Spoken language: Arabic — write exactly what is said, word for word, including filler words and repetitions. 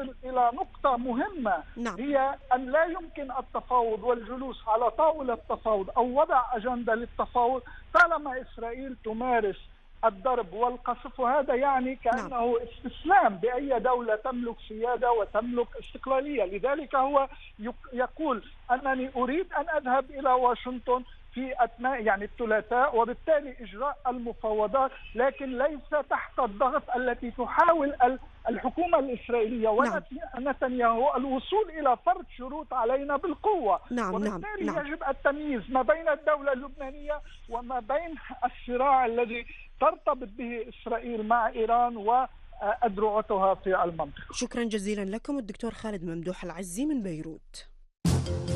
نصل إلى نقطة مهمة، نعم. هي أن لا يمكن التفاوض والجلوس على طاولة التفاوض أو وضع أجندة للتفاوض طالما إسرائيل تمارس الضرب والقصف، وهذا يعني نعم. كأنه استسلام بأي دولة تملك سيادة وتملك استقلالية. لذلك هو يقول أنني أريد أن أذهب إلى واشنطن في أثناء يعني الثلاثاء، وبالتالي إجراء المفاوضات، لكن ليس تحت الضغط التي تحاول الحكومة الإسرائيلية نعم. ونتنياهو الوصول إلى فرض شروط علينا بالقوة. نعم. وبالتالي نعم. يجب التمييز ما بين الدولة اللبنانية وما بين الصراع الذي ترتبط به إسرائيل مع إيران وأذرعتها في المنطقة. شكرا جزيلا لكم الدكتور خالد ممدوح العزي من بيروت.